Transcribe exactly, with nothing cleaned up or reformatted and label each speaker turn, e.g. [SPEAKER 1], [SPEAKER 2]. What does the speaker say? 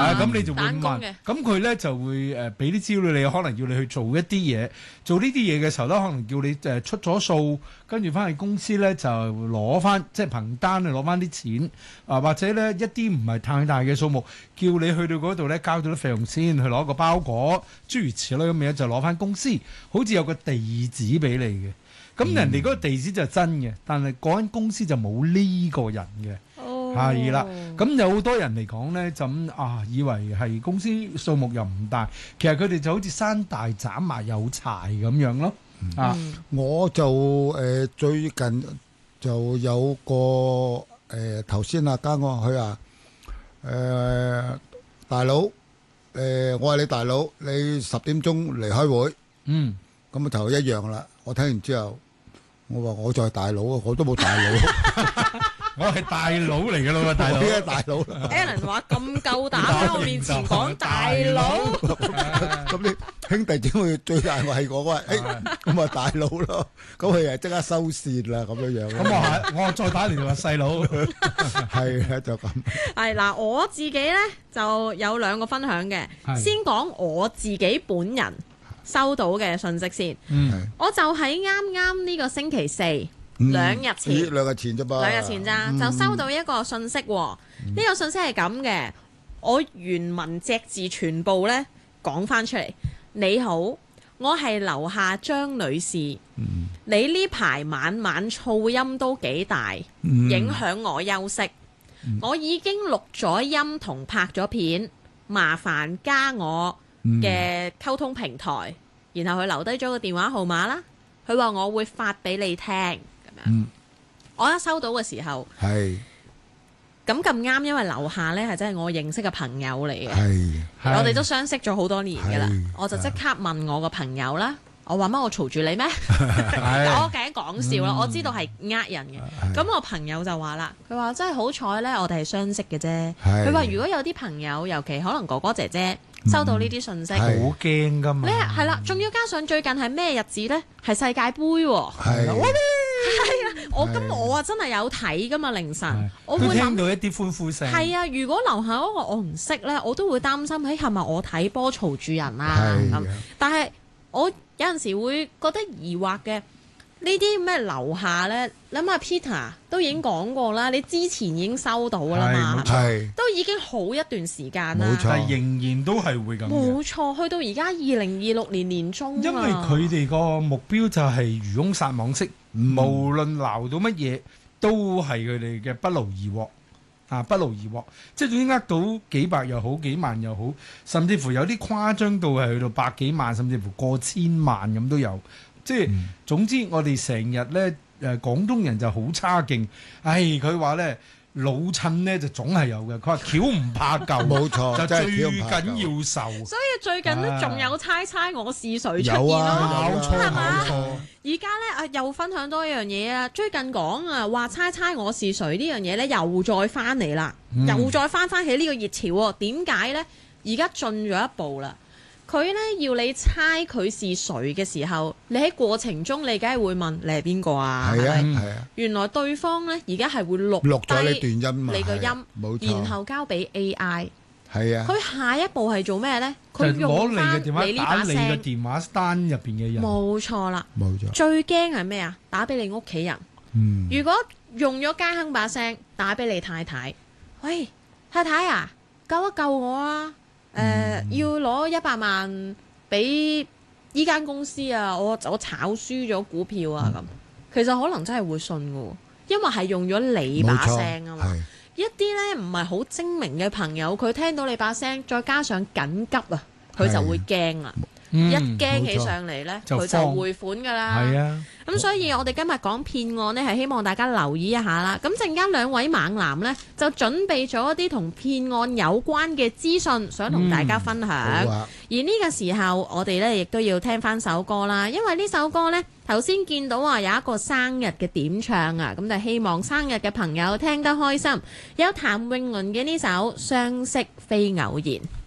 [SPEAKER 1] 啊，咁你就會問，咁佢咧就會誒俾啲資料你，可能要你去做一啲嘢，做呢啲嘢嘅時候咧，可能叫你誒出咗數，跟住翻去公司咧就攞翻，即係憑單去攞翻啲錢，啊或者咧一啲唔係太大嘅數目，叫你去到嗰度咧交咗啲費用先，去攞個包裹，諸如此類咁樣就攞翻公司，好似有個地址俾你嘅。咁人哋嗰個地址就真嘅，但係嗰間公司就冇呢個人嘅，係啦、哦。咁有好多人嚟講咧，就咁啊，以為係公司數目又唔大，其實佢哋就好似山大斬埋有柴咁樣咯。嗯、啊，
[SPEAKER 2] 我就誒、呃、最近就有個誒頭先阿嘉我佢話誒大佬誒、呃，我係你大佬，你十點鐘嚟開會，嗯，咁啊就一樣啦。我聽完之後。我話我就係大佬啊，我都冇大佬，
[SPEAKER 1] 我係大佬嚟噶咯，大佬。
[SPEAKER 2] 我係大佬。
[SPEAKER 3] Alan 話咁夠膽喺我面前講大佬，
[SPEAKER 2] 咁你兄弟姊妹最大我係我，我話誒咁咪大佬咯，咁佢又即刻收線啦，咁樣樣。
[SPEAKER 1] 咁我係我再打嚟就話細佬，
[SPEAKER 2] 係啊，就咁。
[SPEAKER 3] 係嗱，我自己咧就有兩個分享嘅，先講我自己本人收到嘅信息先，嗯、我就喺啱啱呢個星期四、嗯、兩日前，
[SPEAKER 2] 兩日前啫噃，
[SPEAKER 3] 兩日前咋、嗯、就收到一個信息喎。呢、嗯、個信息係咁嘅，我原文隻字全部呢講翻出嚟。你好，我係樓下張女士，嗯、你呢排晚晚噪音都幾大，嗯、影響我休息。嗯、我已經錄咗音同拍咗片，麻煩加我嘅溝通平台，嗯、然後佢留低咗個電話號碼啦。佢話我會發俾你聽咁樣。嗯、我一收到嘅時候，係咁咁啱，因為樓下呢係真係我認識嘅朋友嚟嘅，我哋都相識咗好多年噶啦。我就即刻問我個朋友啦，我話乜我嘈住你咩？我梗係講笑啦，嗯、我知道係呃人嘅。咁我朋友就話啦，佢話真係好彩呢，我哋係相識嘅啫。佢話如果有啲朋友，尤其可能哥哥姐姐。收到呢啲信息，好
[SPEAKER 1] 驚噶嘛！
[SPEAKER 3] 咧係啦，仲要加上最近係咩日子咧？係世界盃喎，係係啊！我咁我啊真係有睇噶嘛凌晨，我會
[SPEAKER 1] 聽到一啲歡呼聲。
[SPEAKER 3] 係啊！如果樓下嗰個我唔識咧，我都會擔心，誒係咪我睇波嘈住人啊？咁，但係我有陣時會覺得疑惑嘅。呢啲咩樓下咧？諗下 Peter 都已經講過啦，你之前已經收到啦嘛，係都已經好一段時間啦，
[SPEAKER 1] 冇錯，但仍然都係會咁。
[SPEAKER 3] 冇錯，去到而家二零二六年年中，
[SPEAKER 1] 因為佢哋個目標就係漁翁撒網式，嗯、無論撈到乜嘢，都係佢哋嘅不勞而獲啊！不勞而獲，即係總之呃到幾百又好，幾萬又好，甚至乎有啲誇張到係去到百幾萬，甚至乎過千萬咁都有。即係、嗯、總之，我哋成日咧誒廣東人就好差勁。唉，佢話咧老襯咧就總係有嘅。佢話橋唔怕舊，冇錯，就最緊要受。
[SPEAKER 3] 所以最近咧仲有猜猜我是誰出現咯，
[SPEAKER 1] 有啊，冇錯，
[SPEAKER 3] 係嘛？
[SPEAKER 1] 冇錯。
[SPEAKER 3] 而家咧啊，又分享多一樣嘢啊！最近講啊，話猜猜我是誰呢樣嘢咧，又再翻嚟啦，嗯、又再翻翻起呢個熱潮喎。點解咧？而家進咗一步啦。佢咧要你猜佢是誰嘅時候，你喺過程中你梗係會問你係邊個啊？係啊，係啊。原來對方咧而家係會錄
[SPEAKER 2] 錄咗呢段音，
[SPEAKER 3] 你個音，
[SPEAKER 2] 冇錯，
[SPEAKER 3] 然後交俾 A I。
[SPEAKER 2] 係啊。
[SPEAKER 3] 佢下一步係做咩咧？佢用翻你呢把聲，
[SPEAKER 1] 打你嘅電話單入邊嘅人。
[SPEAKER 3] 冇錯啦，
[SPEAKER 2] 冇錯。
[SPEAKER 3] 最驚係咩啊？打俾你屋企人。嗯。如果用咗家亨把聲打俾你太太，喂，太太啊，救一救我啊！誒、呃嗯、要攞一百萬俾依間公司啊！我我炒輸咗股票啊咁，嗯、其實可能真係會信嘅，因為係用咗你把聲啊嘛。一啲咧唔係好精明嘅朋友，佢聽到你把聲，再加上緊急啊，佢就會驚啦。嗯、一驚起上嚟咧，佢就匯款㗎啦。係啊，咁所以我哋今日講騙案呢，係希望大家留意一下啦。咁陣間兩位猛男呢，就準備咗一啲同騙案有關嘅資訊，想同大家分享。嗯啊、而呢個時候，我哋呢亦都要聽翻首歌啦，因為呢首歌呢，頭先見到話有一個生日嘅點唱啊，咁就希望生日嘅朋友聽得開心。有譚詠麟嘅呢首《相識非偶然》。